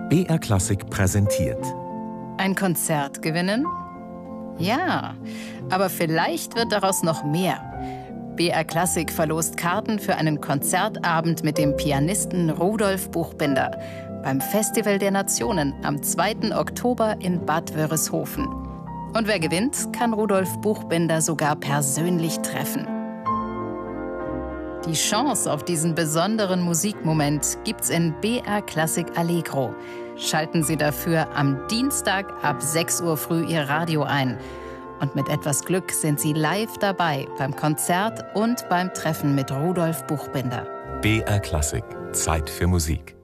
BR Klassik präsentiert. Ein Konzert gewinnen? Ja, aber vielleicht wird daraus noch mehr. BR Klassik verlost Karten für einen Konzertabend mit dem Pianisten Rudolf Buchbinder beim Festival der Nationen am 2. Oktober in Bad Wörishofen. Und wer gewinnt, kann Rudolf Buchbinder sogar persönlich treffen. Die Chance auf diesen besonderen Musikmoment gibt's in BR Klassik Allegro. Schalten Sie dafür am Dienstag ab 6 Uhr früh Ihr Radio ein. Und mit etwas Glück sind Sie live dabei beim Konzert und beim Treffen mit Rudolf Buchbinder. BR Klassik. Zeit für Musik.